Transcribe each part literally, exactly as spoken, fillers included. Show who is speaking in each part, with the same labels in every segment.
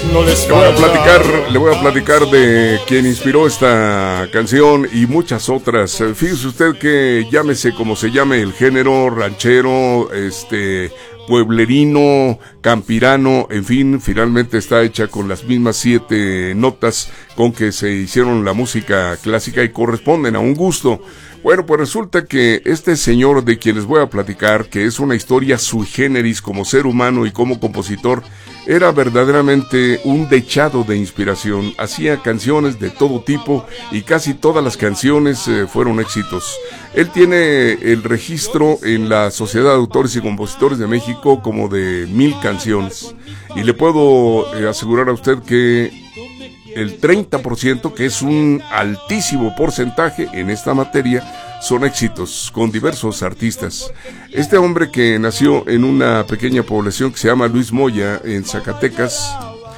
Speaker 1: no les
Speaker 2: le voy a platicar, le voy a platicar de quien inspiró esta canción y muchas otras. Fíjese usted que llámese como se llame el género, ranchero, este, pueblerino, campirano, en fin, finalmente está hecha con las mismas siete notas con que se hicieron la música clásica y corresponden a un gusto. Bueno, pues resulta que este señor de quien les voy a platicar, que es una historia sui generis como ser humano y como compositor, era verdaderamente un dechado de inspiración. Hacía canciones de todo tipo y casi todas las canciones eh, fueron éxitos. Él tiene el registro en la Sociedad de Autores y Compositores de México como de mil canciones. Y le puedo eh, asegurar a usted que el treinta por ciento, que es un altísimo porcentaje en esta materia, son éxitos con diversos artistas. Este hombre, que nació en una pequeña población que se llama Luis Moya, en Zacatecas,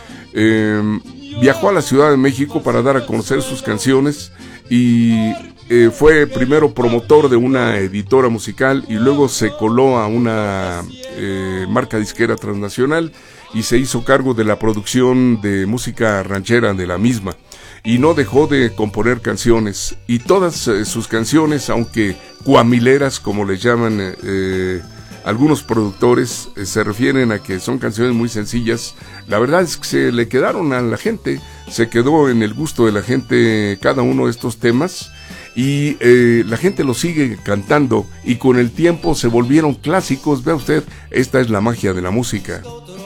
Speaker 2: eh, viajó a la Ciudad de México para dar a conocer sus canciones y eh, fue primero promotor de una editora musical y luego se coló a una eh, marca disquera transnacional y se hizo cargo de la producción de música ranchera de la misma, y no dejó de componer canciones, y todas eh, sus canciones, aunque cuamileras como les llaman eh, eh, algunos productores, eh, se refieren a que son canciones muy sencillas. La verdad es que se le quedaron a la gente, se quedó en el gusto de la gente cada uno de estos temas, y eh, la gente lo sigue cantando, y con el tiempo se volvieron clásicos. Vea usted, esta es la magia de la música.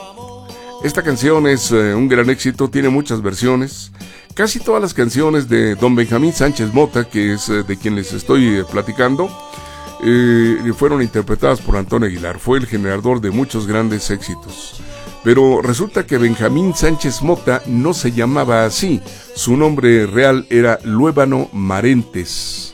Speaker 2: Esta canción es eh, un gran éxito, tiene muchas versiones. Casi todas las canciones de don Benjamín Sánchez Mota, que es eh, de quien les estoy eh, platicando, eh, fueron interpretadas por Antonio Aguilar. Fue el generador de muchos grandes éxitos. Pero resulta que Benjamín Sánchez Mota no se llamaba así. Su nombre real era Luébano Marentes.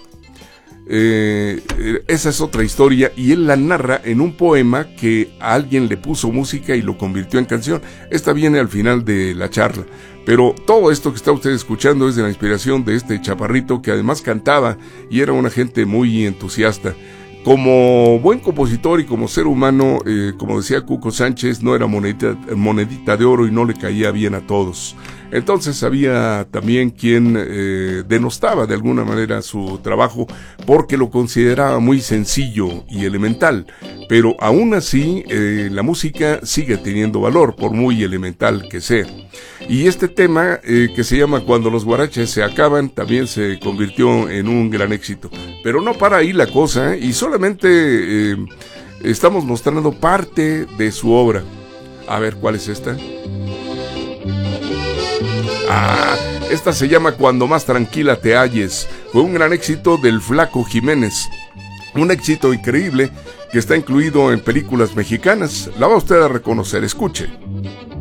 Speaker 2: Eh, esa es otra historia, y él la narra en un poema que a alguien le puso música y lo convirtió en canción. Esta viene al final de la charla, pero todo esto que está usted escuchando es de la inspiración de este chaparrito, que además cantaba y era una gente muy entusiasta. Como buen compositor y como ser humano, eh, como decía Cuco Sánchez, no era monedita, monedita de oro y no le caía bien a todos. Entonces había también quien eh, denostaba de alguna manera su trabajo porque lo consideraba muy sencillo y elemental, pero aún así eh, la música sigue teniendo valor, por muy elemental que sea. Y este tema, eh, que se llama Cuando los guaraches se acaban, también se convirtió en un gran éxito. Pero no para ahí la cosa, ¿eh? Y solamente eh, estamos mostrando parte de su obra. A ver, ¿cuál es esta? Ah, esta se llama Cuando más tranquila te halles. Fue un gran éxito del Flaco Jiménez. Un éxito increíble que está incluido en películas mexicanas. La va usted a reconocer, escuche.